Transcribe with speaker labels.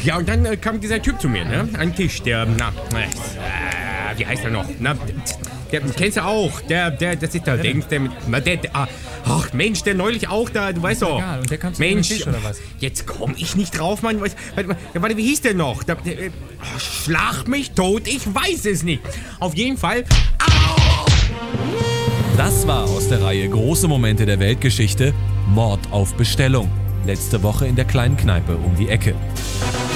Speaker 1: Ja, und dann kam dieser Typ zu mir, ne? An den Tisch, wie heißt er noch? Der kennst du auch. Das ist der Dings, ach Mensch, der neulich auch da, du weißt doch.
Speaker 2: Egal, und der kam zu
Speaker 1: Mensch,
Speaker 2: Tisch, oder was?
Speaker 1: Jetzt komm ich nicht drauf, Mann. Warte, wie hieß der noch? Schlag mich tot, ich weiß es nicht. Auf jeden Fall. Au!
Speaker 3: Das war aus der Reihe Große Momente der Weltgeschichte, Mord auf Bestellung. Letzte Woche in der kleinen Kneipe um die Ecke.